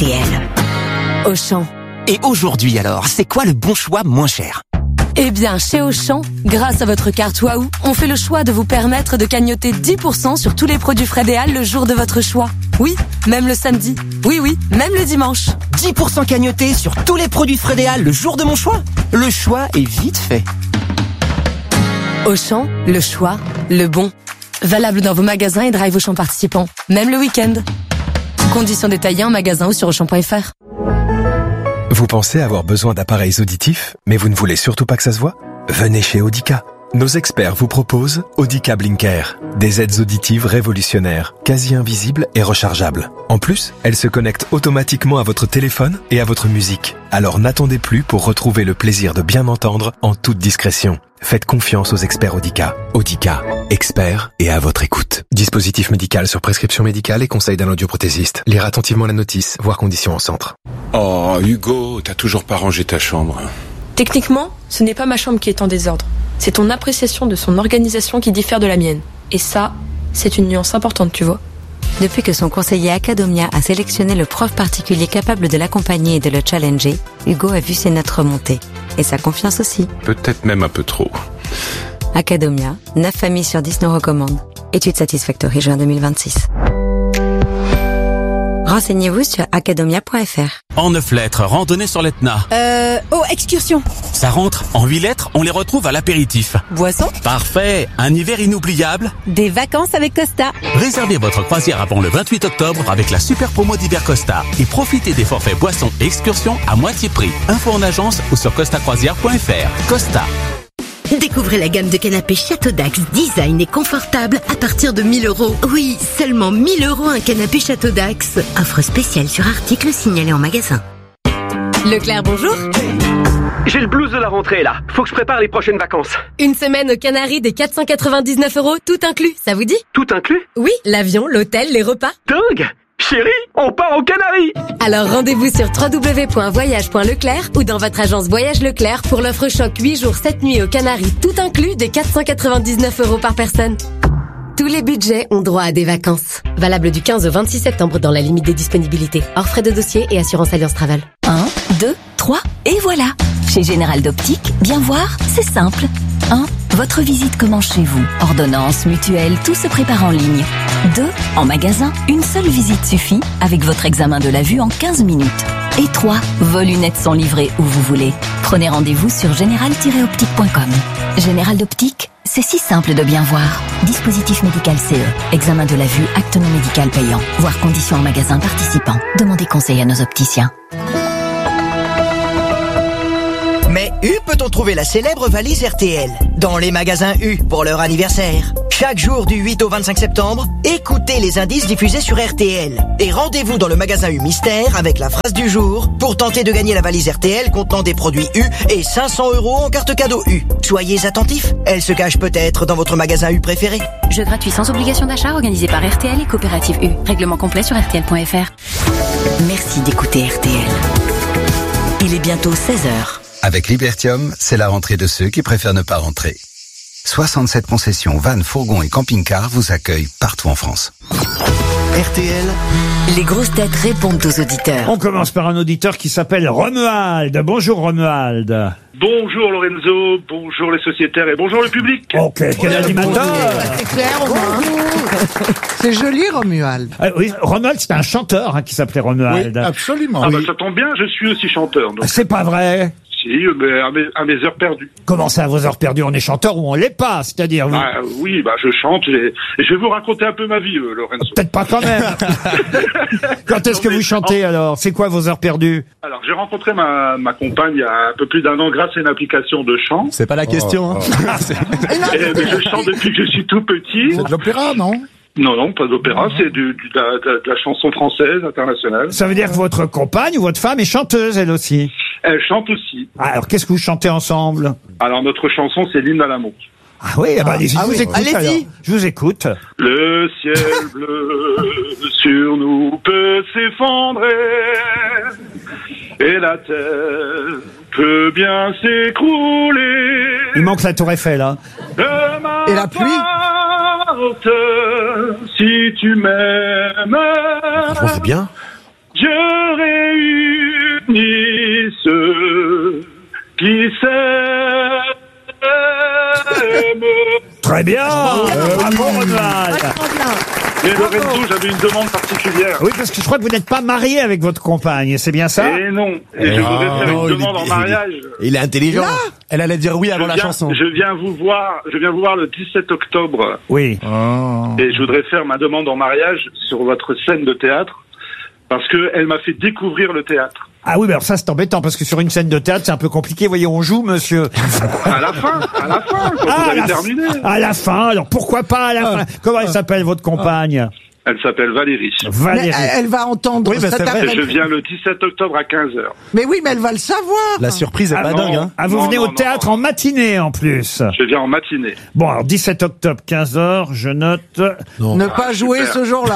RTL. Auchan. Et aujourd'hui alors, c'est quoi le bon choix moins cher ? Eh bien, chez Auchan, grâce à votre carte Waouh, on fait le choix de vous permettre de cagnotter 10% sur tous les produits Fred et Al le jour de votre choix. Oui, même le samedi. Oui, même le dimanche. 10% cagnoté sur tous les produits Fred et Al le jour de mon choix ? Le choix est vite fait. Auchan, le choix, le bon. Valable dans vos magasins et drive Auchan participants, même le week-end. Conditions détaillées en magasin ou sur auchan.fr. Vous pensez avoir besoin d'appareils auditifs, mais vous ne voulez surtout pas que ça se voit ? Venez chez Audica. Nos experts vous proposent Audica Blinker, des aides auditives révolutionnaires, quasi invisibles et rechargeables. En plus, elles se connectent automatiquement à votre téléphone et à votre musique. Alors n'attendez plus pour retrouver le plaisir de bien entendre en toute discrétion. Faites confiance aux experts Audica. Audica, experts et à votre écoute. Dispositif médical sur prescription médicale et conseil d'un audioprothésiste. Lire attentivement la notice, voir conditions en centre. Oh, Hugo, t'as toujours pas rangé ta chambre. Techniquement, ce n'est pas ma chambre qui est en désordre. C'est ton appréciation de son organisation qui diffère de la mienne. Et ça, c'est une nuance importante, tu vois. Depuis que son conseiller Academia a sélectionné le prof particulier capable de l'accompagner et de le challenger, Hugo a vu ses notes remonter. Et sa confiance aussi. Peut-être même un peu trop. Academia, 9 familles sur 10 nous recommandent. Étude Satisfactory, juin 2026. Renseignez-vous sur academia.fr. En 9 lettres, randonnée sur l'Etna. Excursion. Ça rentre. En 8 lettres, on les retrouve à l'apéritif. Boisson. Parfait. Un hiver inoubliable. Des vacances avec Costa. Réservez votre croisière avant le 28 octobre avec la super promo d'hiver Costa et profitez des forfaits boissons et excursions à moitié prix. Info en agence ou sur costacroisière.fr. Costa. Découvrez la gamme de canapés Château Dax, design et confortable à partir de 1 000 €. Oui, seulement 1 000 € un canapé Château Dax. Offre spéciale sur article signalé en magasin. Leclerc, bonjour. J'ai le blues de la rentrée là. Faut que je prépare les prochaines vacances. Une semaine aux Canaries des 499 €, tout inclus, ça vous dit ? Tout inclus ? Oui, l'avion, l'hôtel, les repas. Dingue ! Chérie, on part aux Canaries! Alors rendez-vous sur www.voyage.leclerc ou dans votre agence Voyage Leclerc pour l'offre choc 8 jours 7 nuits aux Canaries tout inclus des 499 € par personne. Tous les budgets ont droit à des vacances. Valable du 15 au 26 septembre dans la limite des disponibilités. Hors frais de dossier et assurance Alliance Travel. 1, 2, 3, et voilà. Chez Général d'Optique, bien voir, c'est simple. 1. Votre visite commence chez vous. Ordonnance, mutuelle, tout se prépare en ligne. 2. En magasin, une seule visite suffit avec votre examen de la vue en 15 minutes. Et 3. Vos lunettes sont livrées où vous voulez. Prenez rendez-vous sur général-optique.com. Général d'Optique, c'est si simple de bien voir. Dispositif médical CE. Examen de la vue, acte non médical payant. Voir conditions en magasin participant. Demandez conseil à nos opticiens. Mais U peut-on trouver la célèbre valise RTL dans les magasins U pour leur anniversaire. Chaque jour du 8 au 25 septembre, écoutez les indices diffusés sur RTL. Et rendez-vous dans le magasin U Mystère avec la phrase du jour pour tenter de gagner la valise RTL contenant des produits U et 500 € en carte cadeau U. Soyez attentifs, elle se cache peut-être dans votre magasin U préféré. Jeu gratuit sans obligation d'achat organisé par RTL et Coopérative U. Règlement complet sur RTL.fr. Merci d'écouter RTL. Il est bientôt 16h. Avec Libertium, c'est la rentrée de ceux qui préfèrent ne pas rentrer. 67 concessions, vannes, fourgons et camping-cars vous accueillent partout en France. RTL. Les grosses têtes répondent aux auditeurs. On commence par un auditeur qui s'appelle Romuald. Bonjour Romuald. Bonjour Lorenzo, bonjour les sociétaires et bonjour le public. Ok, quel animateur. C'est clair, c'est joli Romuald. Oui, Romuald, c'est un chanteur qui s'appelait Romuald. Oui, absolument. Ah bah ça tombe bien, je suis aussi chanteur. Donc. C'est pas vrai. Si, mais à mes heures perdues. Comment ça, à vos heures perdues? On est chanteur ou on l'est pas, c'est-à-dire vous... Oui, je chante et je vais vous raconter un peu ma vie, Lorenzo. Peut-être pas quand même. Quand est-ce que vous chantez alors? C'est quoi vos heures perdues? Alors, j'ai rencontré ma compagne il y a un peu plus d'1 an grâce à une application de chant. C'est pas la question. Mais je chante depuis que je suis tout petit. C'est de l'opéra, non? Non, pas d'opéra, c'est de la chanson française, internationale. Ça veut dire que votre compagne ou votre femme est chanteuse, elle aussi? Elle chante aussi. Alors, qu'est-ce que vous chantez ensemble? Alors, notre chanson, c'est l'hymne à l'amour. Ah oui, allez-y, je vous écoute. Allez-y. Alors. Je vous écoute. Le ciel bleu sur nous peut s'effondrer et la terre peut bien s'écrouler. Il manque la Tour Eiffel, là. Et la pluie. Si tu m'aimes, franchement, c'est bien. je qui s'aiment. Très bien. Bravo, Romuald. Mais Lorenzo, j'avais une demande particulière. Oui, parce que je crois que vous n'êtes pas marié avec votre compagne, c'est bien ça? Et non. Et je voudrais faire une demande en mariage. Il est intelligent. Là Elle allait dire oui avant la chanson. Je viens vous voir le 17 octobre. Oui. Et je voudrais faire ma demande en mariage sur votre scène de théâtre. Parce que elle m'a fait découvrir le théâtre. Ah oui, mais alors ça c'est embêtant parce que sur une scène de théâtre c'est un peu compliqué. Voyez, on joue, monsieur. À la fin, quand vous avez terminé. À la fin, alors pourquoi pas à la fin? Comment elle s'appelle votre compagne? Elle s'appelle Valérie. Valérie. Mais elle va entendre. Oui, bah, ça c'est vrai. t'appelle- Je viens le 17 octobre à 15h. Mais oui, mais elle va le savoir. La surprise est pas non. dingue, hein. Ah, vous Non, venez non, au non, théâtre en matinée en plus. Je viens en matinée. Bon, alors 17 octobre, 15h, je note. Ne pas jouer super. ce jour-là.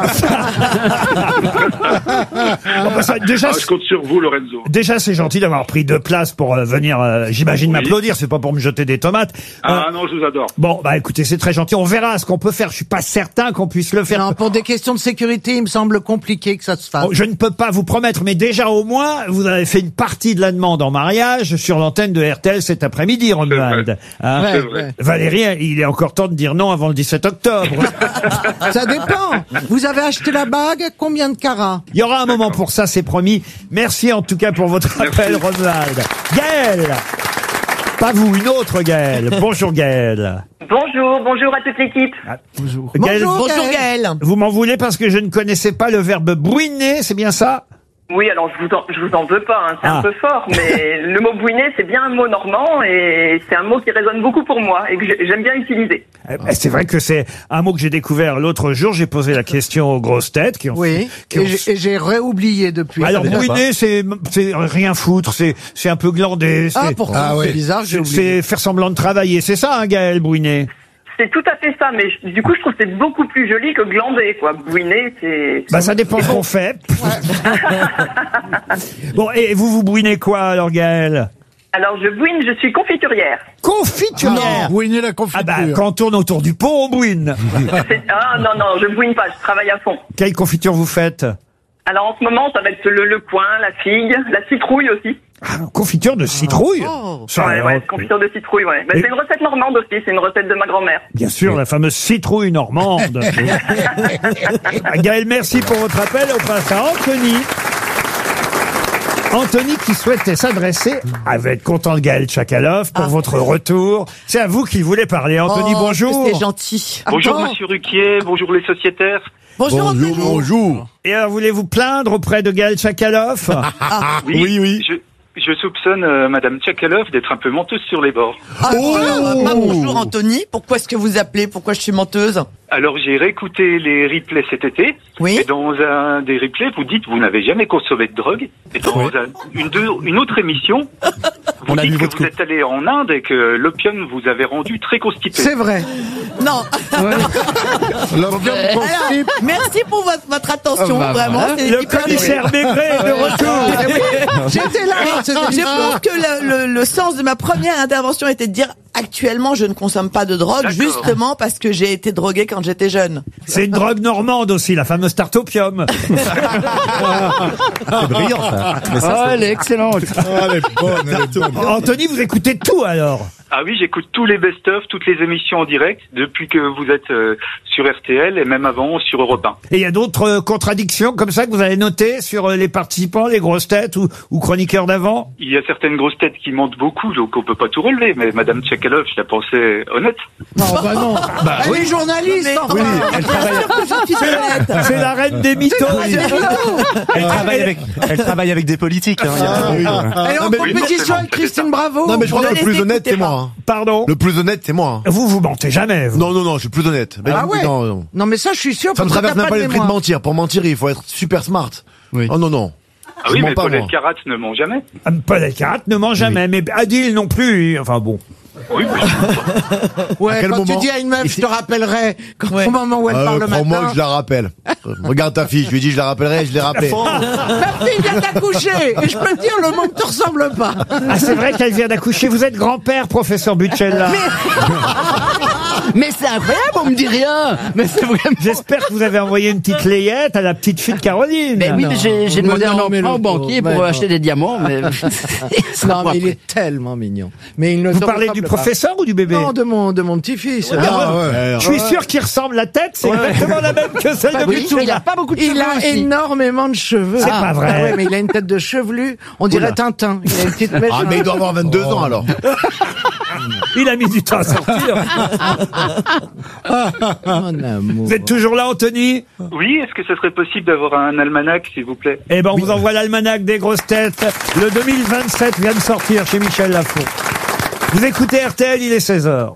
Bon, bah, ça, déjà, Je compte sur vous, Lorenzo. déjà c'est gentil d'avoir pris 2 places pour venir, j'imagine, m'applaudir. C'est pas pour me jeter des tomates. Ah non, je vous adore. Bon, bah écoutez, c'est très gentil. On verra ce qu'on peut faire. Je suis pas certain qu'on puisse le faire. Non, pour des questions de sécurité, il me semble compliqué que ça se fasse. Oh, je ne peux pas vous promettre, mais déjà au moins, vous avez fait une partie de la demande en mariage sur l'antenne de RTL cet après-midi, Romuald. Hein? Ouais, C'est vrai. ouais. Valérie, il est encore temps de dire non avant le 17 octobre. Ça dépend. Vous avez acheté la bague, combien de carats? Il y aura un moment pour ça, c'est promis. Merci en tout cas pour votre appel, Romuald. Gaëlle! Pas vous, une autre Gaëlle. Bonjour Gaëlle. Bonjour à toute l'équipe. Bonjour. Bonjour, Gaëlle. Vous m'en voulez parce que je ne connaissais pas le verbe bouiner, c'est bien ça? Oui, alors je vous en veux pas, hein, c'est un peu fort, mais le mot bouiner, c'est bien un mot normand et c'est un mot qui résonne beaucoup pour moi et que j'aime bien utiliser. C'est vrai que c'est un mot que j'ai découvert l'autre jour. J'ai posé la question aux grosses têtes qui ont. Oui, qui ont- et j'ai réoublié depuis. Alors bouiner, c'est rien foutre, c'est un peu glander. Ah, c'est- pourtant, c'est bizarre, j'ai oublié. C'est faire semblant de travailler, c'est ça, hein, Gaël Brunet? C'est tout à fait ça, mais du coup, je trouve que c'est beaucoup plus joli que glander, quoi. Bouiner, c'est... Bah ça dépend ce qu'on fait. Bon, et vous bouinez quoi alors, Gaël? Alors, je bouine, je suis confiturière. Confiturière. Bouiner la confiture. Ah bah quand on tourne autour du pot, on bouine. Ah non, je bouine pas, je travaille à fond. Quelle confiture vous faites? Alors, en ce moment, ça va être le coin, la figue, la citrouille aussi. Confiture de citrouille. Ça, Ouais, confiture de citrouille, ouais. Bah, Et- c'est une recette normande aussi, c'est une recette de ma grand-mère. Bien sûr, la fameuse citrouille normande. Gaël, merci pour votre appel. On passe à Anthony. Anthony qui souhaitait s'adresser, elle va être content de Gaël Tchakaloff pour votre retour. C'est à vous qu'il voulait parler. Anthony, bonjour. C'est gentil. Bonjour Monsieur Ruquier, bonjour les sociétaires. Bonjour, Anthony. Bonjour. Et alors, voulez-vous plaindre auprès de Gaël Tchakaloff? Oui. Je soupçonne Madame Tchakaloff d'être un peu menteuse sur les bords. Ah, bonjour Anthony, pourquoi est-ce que vous appelez? Pourquoi je suis menteuse? Alors j'ai réécouté les replays cet été. Oui. Et dans un des replays, vous dites vous n'avez jamais consommé de drogue. Et dans une autre émission, vous dites que vous êtes allé en Inde et que l'opium vous avait rendu très constipé. C'est vrai. Non. Alors, merci pour votre attention, vraiment. voilà. C'est Le hyper commissaire agréable. Maigret est de retour. J'étais là. Je pense que le sens de ma première intervention était de dire actuellement je ne consomme pas de drogue, justement parce que j'ai été droguée quand j'étais jeune. C'est une drogue normande aussi, la fameuse tarte opium. C'est brillant, ça. Mais ça, Ah, c'est- elle est excellente. elle est bonne. Anthony, vous écoutez tout alors? Ah oui, j'écoute tous les best-of, toutes les émissions en direct depuis que vous êtes sur RTL et même avant sur Europe 1. Et il y a d'autres contradictions comme ça que vous avez notées sur les participants, les grosses têtes ou chroniqueurs d'avant? Il y a certaines grosses têtes qui mentent beaucoup, donc on peut pas tout relever, mais Madame Tchakaloff, je la pensais honnête. Non, bah non. Bah Elle est journaliste. Mais- enfin. Oui, elle travaille. C'est la reine des mythos. Elle travaille avec des politiques. Hein. Elle est en compétition avec Christine Bravo. Non, mais je crois que le les plus honnête, écoutez c'est pas. moi. hein. Pardon? Le plus honnête, c'est moi. hein. Vous mentez jamais, vous. Non, je suis plus honnête. Mais Ah ouais. non. Non, mais ça, je suis sûr. Ça me parce que traverse t'as même pas de l'esprit de mémoire. mentir. Pour mentir, il faut être super smart. Oui. Oh non. Ah Je oui, mens mais pas, Paul moi. Elkarat ne ment jamais. Paul Elkarat ne ment jamais, mais Adil non plus. Enfin bon. Oui, Ouais, quel quand tu moment dis à une meuf, je te rappellerai, au moment où elle parle le Crois-moi matin. que je la rappelle. Regarde ta fille, je lui dis je la rappellerai, je l'ai rappelée. Ma fille vient d'accoucher, et je peux te dire, le monde ne te ressemble pas. Ah, c'est vrai qu'elle vient d'accoucher. Vous êtes grand-père, professeur Butchella. Mais c'est incroyable, on me dit rien. Mais c'est vraiment... J'espère que vous avez envoyé une petite layette à la petite fille de Caroline. Mais oui, j'ai demandé un non, mais emprunt au le banquier pauvre, pour mais acheter des diamants, mais... Non, mais il est tellement mignon. Mais il ne Vous te parlez ressemble du pas. professeur ou du bébé? Non, de mon petit-fils. Je suis sûr qu'il ressemble. La tête, c'est exactement la même que celle de Oui, il Butchella. a pas beaucoup de cheveux Il a aussi. énormément de cheveux. C'est pas vrai. Ah ouais, mais il a une tête de chevelu. On dirait Tintin. Il a une petite mèche. Ah, mais il doit avoir 22 ans alors. Il a mis du temps à sortir. Mon amour. Vous êtes toujours là, Anthony? Oui, est-ce que ce serait possible d'avoir un almanach, s'il vous plaît? Eh ben, on vous envoie l'almanach des grosses têtes. Le 2027 vient de sortir chez Michel Lafon. Vous écoutez RTL, il est 16h.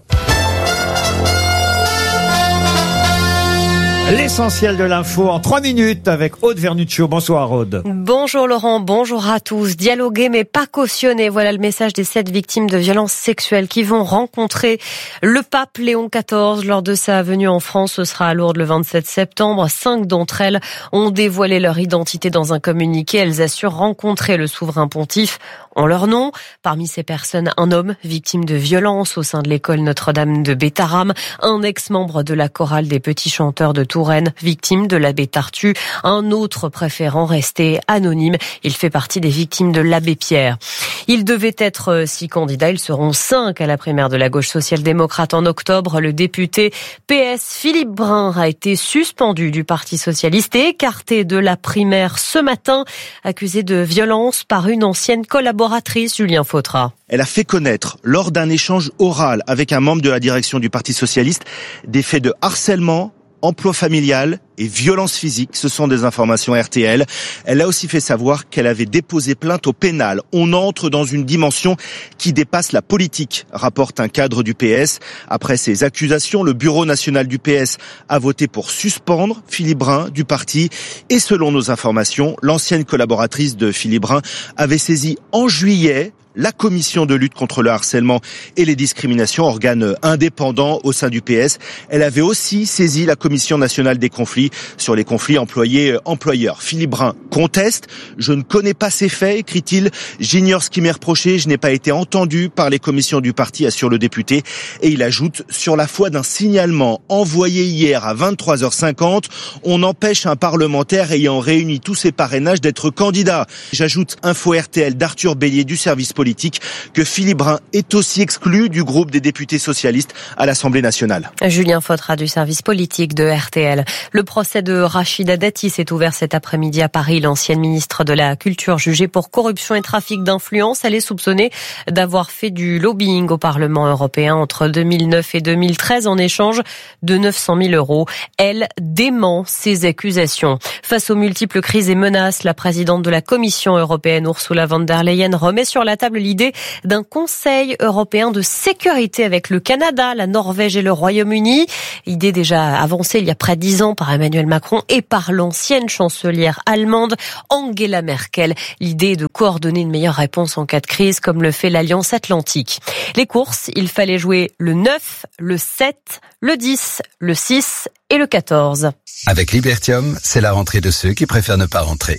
L'essentiel de l'info en 3 minutes avec Aude Vernuccio. Bonsoir Aude. Bonjour Laurent, bonjour à tous. Dialoguer mais pas cautionner, voilà le message des 7 victimes de violences sexuelles qui vont rencontrer le pape Léon XIV lors de sa venue en France. Ce sera à Lourdes le 27 septembre. 5 d'entre elles ont dévoilé leur identité dans un communiqué. Elles assurent rencontrer le souverain pontife en leur nom. Parmi ces personnes, un homme victime de violences au sein de l'école Notre-Dame de Bétharram, un ex-membre de la chorale des petits chanteurs de Touraine, victime de l'abbé Tartu, un autre préférant rester anonyme. Il fait partie des victimes de l'abbé Pierre. Ils devaient être 6 candidats, ils seront 5 à la primaire de la gauche social-démocrate en octobre. Le député PS Philippe Brun a été suspendu du Parti socialiste et écarté de la primaire ce matin, accusé de violence par une ancienne collaboratrice, Julien Fautra. Elle a fait connaître, lors d'un échange oral avec un membre de la direction du Parti socialiste, des faits de harcèlement, emploi familial et violence physique. Ce sont des informations RTL. Elle a aussi fait savoir qu'elle avait déposé plainte au pénal. On entre dans une dimension qui dépasse la politique, rapporte un cadre du PS. Après ces accusations, le bureau national du PS a voté pour suspendre Philippe Brun du parti. Et selon nos informations, l'ancienne collaboratrice de Philippe Brun avait saisi en juillet la commission de lutte contre le harcèlement et les discriminations, organe indépendant au sein du PS. Elle avait aussi saisi la commission nationale des conflits sur les conflits employés-employeurs. Philippe Brun conteste. Je ne connais pas ces faits, écrit-il. J'ignore ce qui m'est reproché. Je n'ai pas été entendu par les commissions du parti, assure le député. Et il ajoute, sur la foi d'un signalement envoyé hier à 23h50, on empêche un parlementaire ayant réuni tous ses parrainages d'être candidat. J'ajoute, info RTL d'Arthur Bélier du service politique, que Philippe Brun est aussi exclu du groupe des députés socialistes à l'Assemblée nationale. Julien Fautra du service politique de RTL. Le procès de Rachida Dati s'est ouvert cet après-midi à Paris. L'ancienne ministre de la Culture jugée pour corruption et trafic d'influence. Elle est soupçonnée d'avoir fait du lobbying au Parlement européen entre 2009 et 2013 en échange de 900 000 euros. Elle dément ces accusations. Face aux multiples crises et menaces, la présidente de la Commission européenne, Ursula von der Leyen, remet sur la table l'idée d'un Conseil européen de sécurité avec le Canada, la Norvège et le Royaume-Uni. Idée déjà avancée il y a près de 10 ans par Emmanuel Macron et par l'ancienne chancelière allemande Angela Merkel. L'idée est de coordonner une meilleure réponse en cas de crise comme le fait l'Alliance Atlantique. Les courses, il fallait jouer le 9, le 7, le 10, le 6 et le 14. Avec Libertium, c'est la rentrée de ceux qui préfèrent ne pas rentrer.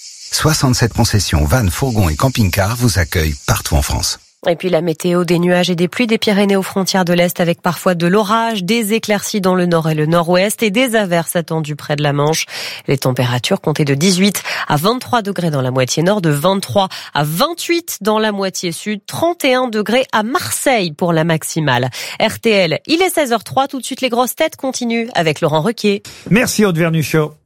67 concessions, vannes, fourgons et camping-cars vous accueillent partout en France. Et puis la météo, des nuages et des pluies des Pyrénées aux frontières de l'Est avec parfois de l'orage, des éclaircies dans le nord et le nord-ouest et des averses attendues près de la Manche. Les températures comptaient de 18 à 23 degrés dans la moitié nord, de 23 à 28 dans la moitié sud, 31 degrés à Marseille pour la maximale. RTL, il est 16h03, tout de suite les grosses têtes continuent avec Laurent Ruquier. Merci Aude Vernuccio.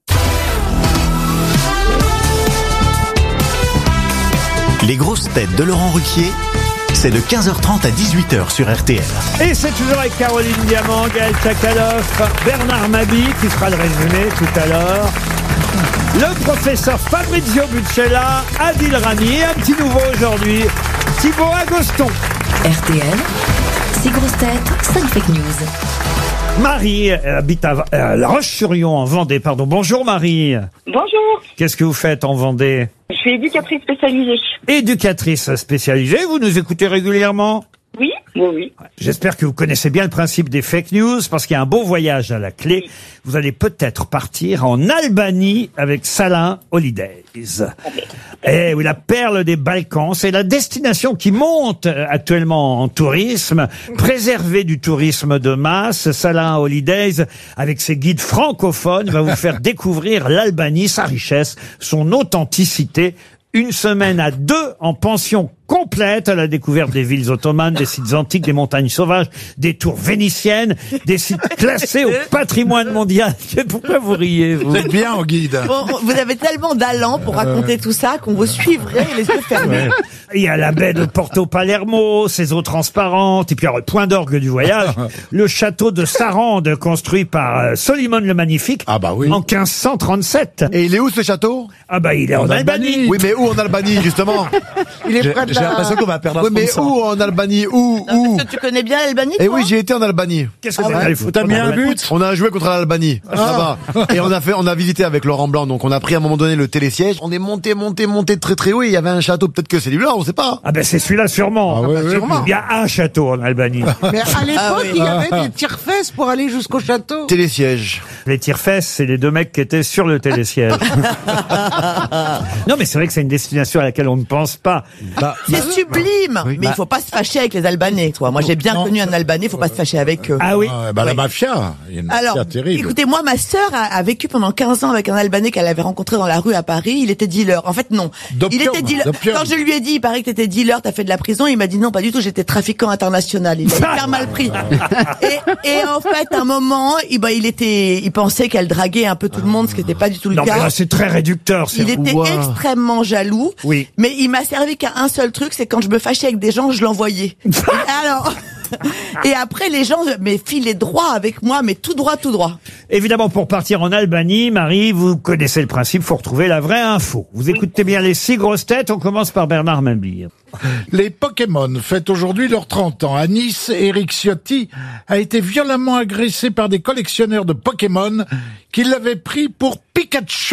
Les grosses têtes de Laurent Ruquier, c'est de 15h30 à 18h sur RTL. Et c'est toujours avec Caroline Diamant, Gaël Tchakaloff, Bernard Mabie qui fera le résumé tout à l'heure, le professeur Fabrizio Butchella, Adil Rami et un petit nouveau aujourd'hui, Thibaut Agoston. RTL, 6 grosses têtes, 5 fake news. Marie habite à La Roche-sur-Yon en Vendée. Pardon. Bonjour Marie. Bonjour. Qu'est-ce que vous faites en Vendée? Je suis éducatrice spécialisée. Éducatrice spécialisée, vous nous écoutez régulièrement? Oui, Oui. J'espère que vous connaissez bien le principe des fake news, parce qu'il y a un beau voyage à la clé. Vous allez peut-être partir en Albanie avec Salah Holidays. Eh oui, la perle des Balkans, c'est la destination qui monte actuellement en tourisme, préservée du tourisme de masse. Salah Holidays, avec ses guides francophones, va vous faire découvrir l'Albanie, sa richesse, son authenticité. Une semaine à 2 en pension complète à la découverte des villes ottomanes, des sites antiques, des montagnes sauvages, des tours vénitiennes, des sites classés au patrimoine mondial. Pourquoi vous riez, vous? Vous êtes bien en guide. Bon, vous avez tellement d'allant pour raconter tout ça qu'on vous suivrait les yeux fermés. Il y a la baie de Porto Palermo, ses eaux transparentes, et puis alors, le point d'orgue du voyage, le château de Sarande, construit par Solimon le Magnifique, en 1537. Et il est où ce château? Ah bah il est en Albanie. Oui, mais où en Albanie, justement? Il est près de J'ai l'impression qu'on va perdre un sponsor. Mais où en Albanie? Où? Parce que tu connais bien l'Albanie, Eh toi? oui, j'ai été en Albanie. Qu'est-ce que t'as foutu? T'as mis un but? On a joué contre l'Albanie. Ça va. Et on a visité avec Laurent Blanc, donc on a pris à un moment donné le télésiège. On est monté très très haut et il y avait un château, peut-être que c'est lui-là, on sait pas. Ah ben c'est celui-là sûrement. Sûrement. Il y a un château en Albanie. Mais à l'époque, il y avait des tire-fesses pour aller jusqu'au château. Télésiège. Les tire-fesses, c'est les 2 mecs qui étaient sur le télésiège. Non mais c'est vrai que c'est une destination à laquelle on ne pense pas. C'est sublime, mais il faut pas se fâcher avec les Albanais, toi. Moi, j'ai bien connu un Albanais, il faut pas se fâcher avec eux. Ah oui. La mafia. Il y a une Alors, mafia terrible. écoutez, moi, ma sœur a vécu pendant 15 ans avec un Albanais qu'elle avait rencontré dans la rue à Paris. Il était dealer. En fait, non. D'opium, Il était dealer. d'opium. Quand je lui ai dit, il paraît que t'étais dealer, t'as fait de la prison, il m'a dit non, pas du tout, j'étais trafiquant international. Il a hyper mal pris. Et en fait, à un moment, il pensait qu'elle draguait un peu tout le monde, ce qui n'était pas du tout le Non cas. mais là c'est très réducteur. Il était extrêmement jaloux. Oui. Mais il m'a servi qu'à un seul truc, c'est quand je me fâchais avec des gens, je l'envoyais. Alors, et après les gens, mais filaient droit avec moi, mais tout droit. Évidemment, pour partir en Albanie, Marie, vous connaissez le principe, faut retrouver la vraie info. Vous écoutez bien les 6 grosses têtes, on commence par Bernard Mabille. Les Pokémon fêtent aujourd'hui leurs 30 ans. À Nice, Eric Ciotti a été violemment agressé par des collectionneurs de Pokémon qui l'avaient pris pour Pikachu.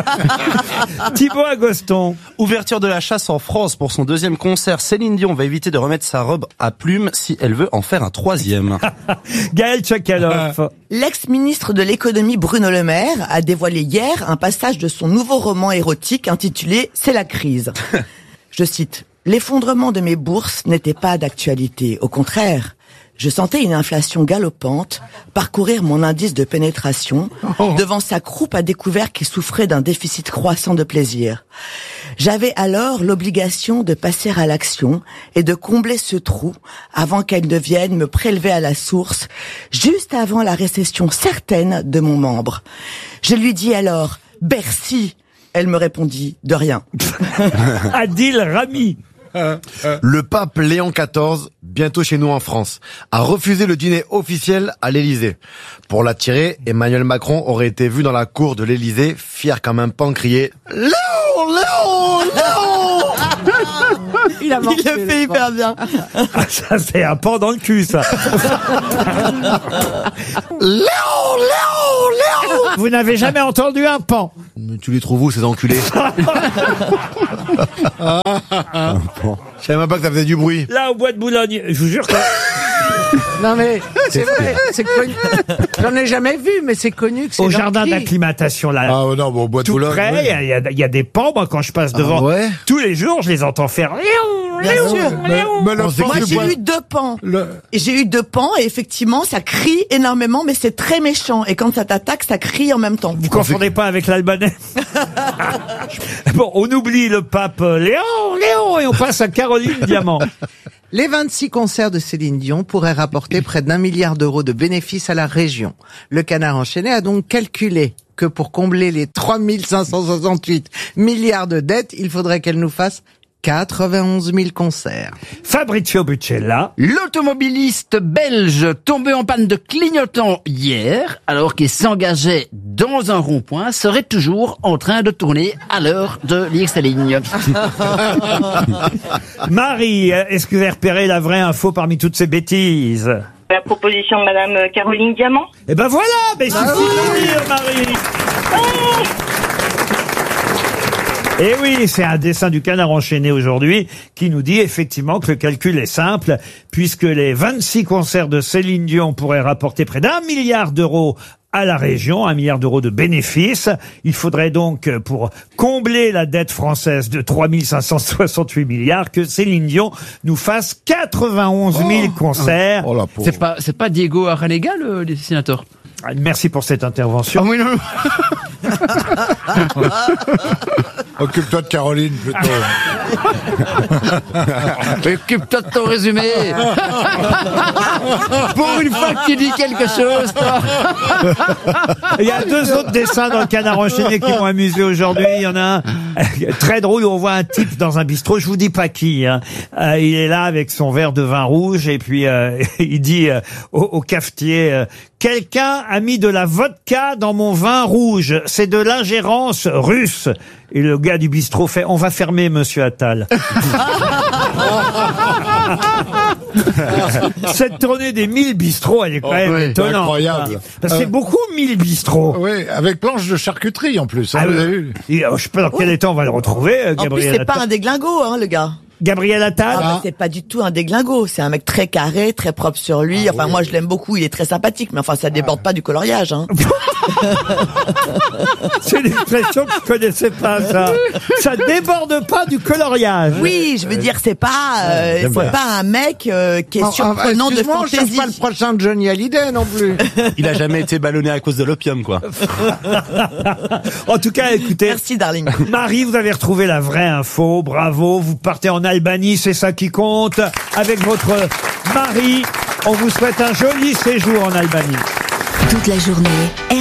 Thibaut Agoston. Ouverture de la chasse en France pour son 2e concert. Céline Dion va éviter de remettre sa robe à plumes si elle veut en faire un 3e. Gaël Tchakaloff. L'ex-ministre de l'économie Bruno Le Maire a dévoilé hier un passage de son nouveau roman érotique intitulé « C'est la crise ». Je cite. « L'effondrement de mes bourses n'était pas d'actualité. Au contraire, je sentais une inflation galopante parcourir mon indice de pénétration devant sa croupe à découvert qui souffrait d'un déficit croissant de plaisir. J'avais alors l'obligation de passer à l'action et de combler ce trou avant qu'elle ne vienne me prélever à la source, juste avant la récession certaine de mon membre. Je lui dis alors « Bercy ». Elle me répondit « De rien ». Adil Rami. Le pape Léon XIV, bientôt chez nous en France, a refusé le dîner officiel à l'Élysée. Pour l'attirer, Emmanuel Macron aurait été vu dans la cour de l'Élysée, fier comme un pan, crier « Léon, Léon, Léon !» Il le fait hyper bien. Ah, ça c'est un pan dans le cul, ça. Léon, Léon, Léon. Vous n'avez jamais entendu un pan? Mais tu les trouves où, ces enculés? Je savais même pas que ça faisait du bruit. Là, au bois de Boulogne, je vous jure que... Non mais c'est vrai, c'est connu. J'en ai jamais vu, mais c'est connu que c'est Au leur jardin cri. d'acclimatation, là. Ah non, bon, au bois de Tout Boulogne. près, oui. il y a des pans, moi, quand je passe devant. ouais tous les jours, je les entends faire. Bien sûr. Mais le Moi, pan, j'ai eu 2 pans. Et j'ai eu 2 pans et effectivement, ça crie énormément, mais c'est très méchant. Et quand ça t'attaque, ça crie en même temps. Vous confondez pas avec l'albanais? Bon, on oublie le pape Léon, et on passe à Caroline Diamant. Les 26 concerts de Céline Dion pourraient rapporter près d'1 milliard d'euros de bénéfices à la région. Le Canard enchaîné a donc calculé que pour combler les 3568 milliards de dettes, il faudrait qu'elle nous fasse 91 000 concerts. Fabrizio Buccella. L'automobiliste belge tombé en panne de clignotant hier, alors qu'il s'engageait dans un rond-point, serait toujours en train de tourner à l'heure de l'X-ligne. Marie, est-ce que vous avez repéré la vraie info parmi toutes ces bêtises? La proposition de Madame Caroline Diamant. Eh ben voilà, mais c'est fini, Marie. Et oui, c'est un dessin du Canard enchaîné aujourd'hui qui nous dit effectivement que le calcul est simple, puisque les 26 concerts de Céline Dion pourraient rapporter près d'1 milliard d'euros à la région, 1 milliard d'euros de bénéfices. Il faudrait donc, pour combler la dette française de 3 568 milliards, que Céline Dion nous fasse 91 000 concerts. Oh, c'est pas Diego Aranega, le dessinateur? Merci pour cette intervention. Ah oui, non. Occupe-toi de Caroline, plutôt. Occupe-toi de ton résumé. Pour une fois que tu dis quelque chose, toi. Il y a 2 autres dessins dans le Canard enchaîné qui m'ont amusé aujourd'hui. Il y en a un très drôle où on voit un type dans un bistrot. Je vous dis pas qui. Hein. Il est là avec son verre de vin rouge et puis il dit au cafetier quelqu'un a mis de la vodka dans mon vin rouge. C'est de l'ingérence russe. Et le gars du bistrot fait on va fermer, monsieur Attal. Cette tournée des 1000 bistrots, elle est quand même étonnante. Incroyable. C'est beaucoup 1000 bistrots. Oui, avec planche de charcuterie en plus. Hein, Ah, vous avez vu. je sais pas dans quel état on va le retrouver, En plus, Gabriel c'est pas Attal. un déglingo, hein, le gars. Gabriel Attal. Ah, bah, c'est pas du tout un déglingo. C'est un mec très carré, très propre sur lui. Enfin, moi, je l'aime beaucoup. Il est très sympathique. Mais enfin, ça déborde pas du coloriage, hein. C'est une expression que je connaissais pas, ça. Ça déborde pas du coloriage. Oui, je veux dire, c'est pas un mec qui est surprenant de excuse-moi, on cherche fantaisie. pas le prochain Johnny Hallyday non plus. Il a jamais été ballonné à cause de l'opium, quoi. En tout cas, écoutez. Merci, darling. Marie, vous avez retrouvé la vraie info. Bravo. Vous partez en Albanie, c'est ça qui compte. Avec votre mari, on vous souhaite un joli séjour en Albanie. Toute la journée,